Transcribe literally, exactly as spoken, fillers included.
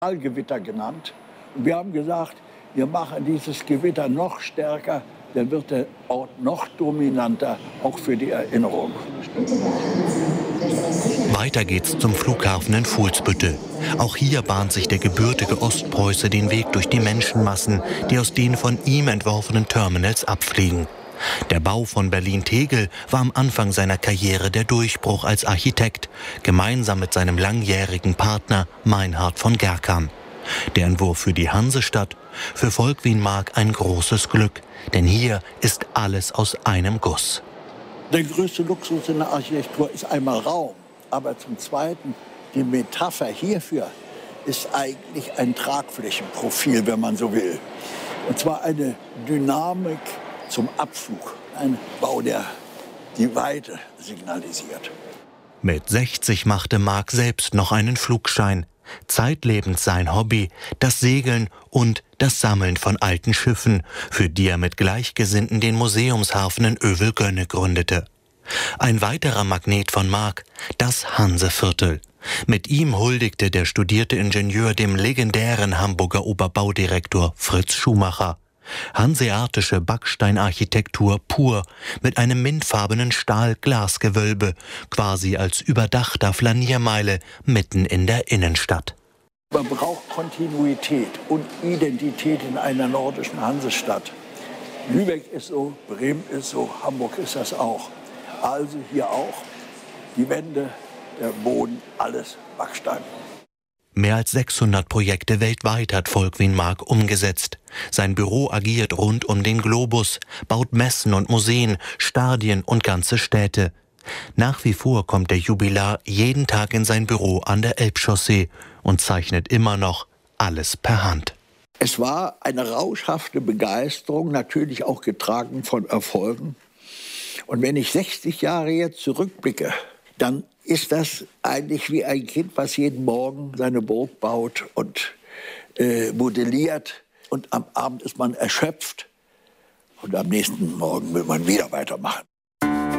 Gewitter genannt. Und wir haben gesagt, wir machen dieses Gewitter noch stärker, dann wird der Ort noch dominanter, auch für die Erinnerung. Weiter geht's zum Flughafen in Fuhlsbüttel. Auch hier bahnt sich der gebürtige Ostpreuße den Weg durch die Menschenmassen, die aus den von ihm entworfenen Terminals abfliegen. Der Bau von Berlin-Tegel war am Anfang seiner Karriere der Durchbruch als Architekt, gemeinsam mit seinem langjährigen Partner Meinhard von Gerkan. Der Entwurf für die Hansestadt, für Volkwin-Mark ein großes Glück, denn hier ist alles aus einem Guss. Der größte Luxus in der Architektur ist einmal Raum, aber zum Zweiten die Metapher hierfür ist eigentlich ein Tragflächenprofil, wenn man so will. Und zwar eine Dynamik zum Abflug, ein Bau, der die Weite signalisiert. Mit sechzig machte Mark selbst noch einen Flugschein. Zeitlebens sein Hobby, das Segeln und das Sammeln von alten Schiffen, für die er mit Gleichgesinnten den Museumshafen in Övelgönne gründete. Ein weiterer Magnet von Mark, das Hanseviertel. Mit ihm huldigte der studierte Ingenieur dem legendären Hamburger Oberbaudirektor Fritz Schumacher. Hanseatische Backsteinarchitektur pur, mit einem mintfarbenen Stahl-Glasgewölbe, quasi als überdachter Flaniermeile mitten in der Innenstadt. Man braucht Kontinuität und Identität in einer nordischen Hansestadt. Lübeck ist so, Bremen ist so, Hamburg ist das auch. Also hier auch die Wände, der Boden, alles Backstein. Mehr als sechshundert Projekte weltweit hat Volkwin-Mark umgesetzt. Sein Büro agiert rund um den Globus, baut Messen und Museen, Stadien und ganze Städte. Nach wie vor kommt der Jubilar jeden Tag in sein Büro an der Elbchaussee und zeichnet immer noch alles per Hand. Es war eine rauschhafte Begeisterung, natürlich auch getragen von Erfolgen. Und wenn ich sechzig Jahre jetzt zurückblicke, dann ist das eigentlich wie ein Kind, was jeden Morgen seine Burg baut und äh, modelliert. Und am Abend ist man erschöpft und am nächsten Morgen will man wieder weitermachen.